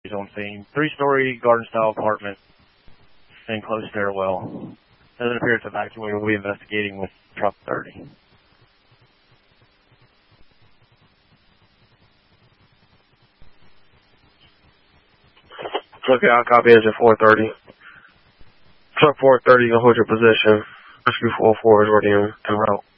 on scene. 3-story garden-style apartment, enclosed stairwell. Doesn't appear it's evacuated. We'll be investigating with truck 30. Okay, I'll copy engine 430. Truck 430, you can hold your position. Rescue 44 is already en route.